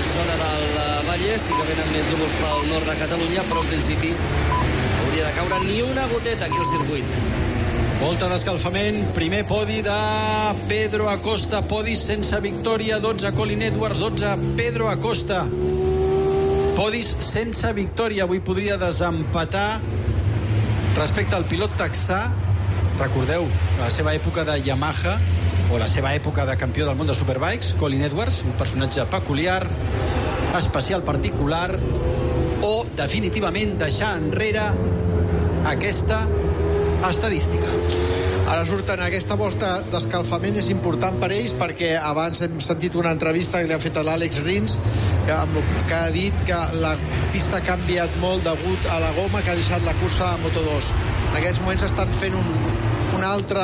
zona del Vallès, sí que venen més núvols pel nord de Catalunya, però en principi hauria de caure ni una goteta aquí al circuit. Volta d'escalfament, primer podi de Pedro Acosta, podi sense victòria, 12 Colin Edwards, 12 Pedro Acosta. Podis sense victòria, avui podria desempatar respecte al pilot texà. Recordeu la seva època de Yamaha o la seva època de campió del món de Superbikes, Colin Edwards, un personatge peculiar, especial, particular, o definitivament deixar enrere aquesta estadística. Ara surten aquesta volta d'escalfament, és important per ells perquè abans hem sentit una entrevista que li han fet a l'Àlex Rins que ha dit que la pista ha canviat molt degut a la goma que ha deixat la cursa de Moto2. En aquests moments estan fent un altre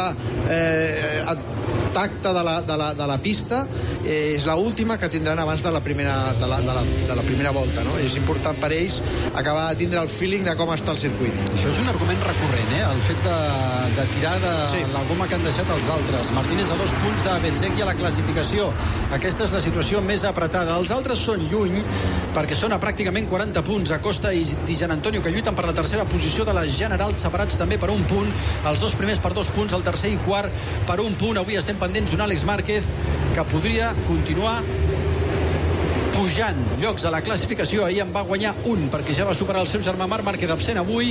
tacte de la pista, és l'última que tindran abans de la primera volta, no? És important per ells acabar de tindre el feeling de com està el circuit. Això és un argument recurrent, el fet de tirar de la goma que han deixat els altres. Martínez a 2 punts de Bezzecchi a la classificació. Aquesta és la situació més apretada. Els altres són lluny, perquè són a pràcticament 40 punts. Acosta i Di Giannantonio, que lluiten per la tercera posició de la general, separats també per un punt. Els dos primers per 2 punts, el tercer i quart per un punt. Avui estem pendents d'un Àlex Márquez que podria continuar pujant llocs a la classificació. Ahir en va guanyar un perquè ja va superar el seu germà Marc Márquez, absent avui.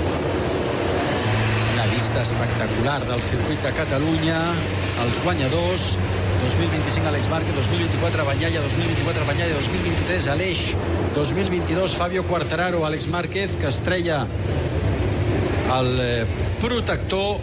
Una vista espectacular del circuit de Catalunya, els guanyadors 2025 Àlex Márquez, 2024 Bagnaia, 2024 Bagnaia, 2023 Aleix, 2022 Fabio Quartararo. Àlex Márquez, que estrella el protector,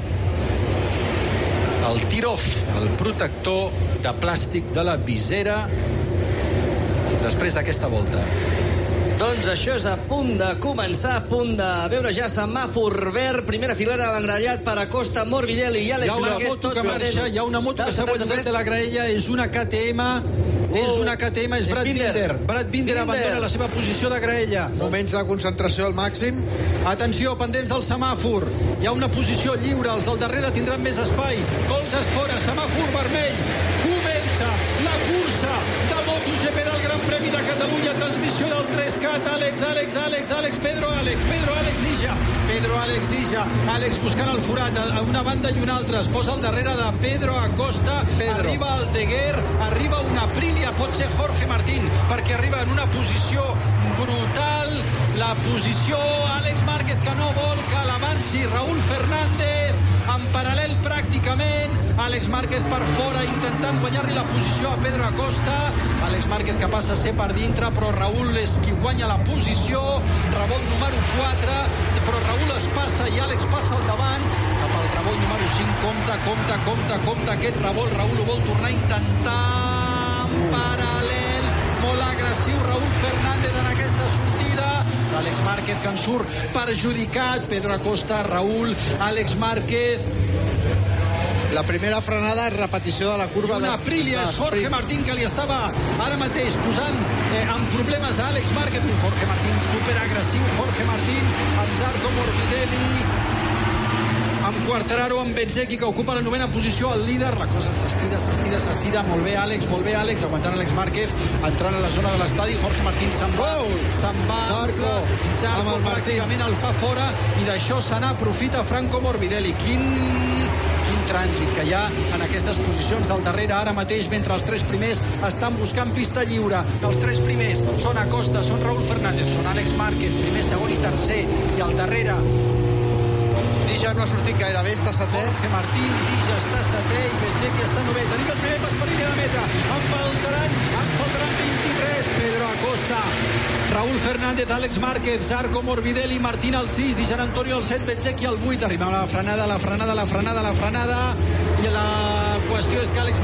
el tir-off, el protector de plàstic de la visera després d'aquesta volta. Doncs això és a punt de començar, a punt de veure ja semàfor verd, primera filera de l'engrellat per Acosta, Morbidelli i Àlex Márquez. Hi ha una moto que s'ha guanyat de la graella, és una KTM, és Brad Binder. Brad Binder abandona la seva posició de graella. Moments de concentració al màxim. Atenció, pendents del semàfor. Hi ha una posició lliure, els del darrere tindran més espai. Colzes fora, semàfor vermell. Comença la cursa de MotoGP del Gran Premi de Catalunya, transmissió del 3CAT. Àlex, Pedro Àlex Dija. Àlex buscant el forat a una banda i una altra. Es posa al darrere de Pedro Acosta. Arriba el Deguer, arriba una Aprilia, pot ser Jorge Martín, perquè arriba en una posició brutal. La posició Àlex Márquez, que no vol que l'avanci Raúl Fernández, en paral·lel pràcticament. Àlex Márquez per fora intentant guanyar-li la posició a Pedro Acosta. Àlex Márquez que passa a ser per dintre, però Raúl és qui guanya la posició. Revolt número 4, però Raúl es passa i Àlex passa al davant cap al revolt número 5. Compte aquest revolt. Raúl ho vol tornar a intentar en paral·lel, molt agressiu Raúl Fernández en aquesta sortida. Àlex Márquez que en surt perjudicat. Pedro Acosta, Raúl, Àlex Márquez. La primera frenada és repetició de la curva. Una Aprilia, és Jorge Martín, que li estava ara mateix posant en problemes a Àlex Márquez. Un Jorge Martín superagressiu, Jorge Martín amb Zarco Morbidelli, amb Quartararo, amb Bezzecchi, que ocupa la 9ª posició, el líder. La cosa s'estira. Molt bé Àlex, aguantant Àlex Márquez, entrant a la zona de l'estadi. Jorge Martín se'n va Zarco pràcticament el fa fora, i d'això se n'aprofita Franco Morbidelli. Quin trànsit que hi ha en aquestes posicions del darrere ara mateix, mentre els 3 primers estan buscant pista lliure. Els 3 primers són Acosta, són Raúl Fernández, són Àlex Márquez, primer, segon i tercer, i al darrere Dija no ha sortit gairebé, està setè. Jorge Martín, Dija està setè i Bezzecchi està novè. Tenim el primer pas per línia de meta. En faltaran 23. Pedro Acosta, Raúl Fernández, Àlex Márquez, Zarco Morbidelli, Martín al 6, Di Giannantonio al 7, Bezzecchi al 8. Arriba la frenada, i la qüestió és que Àlex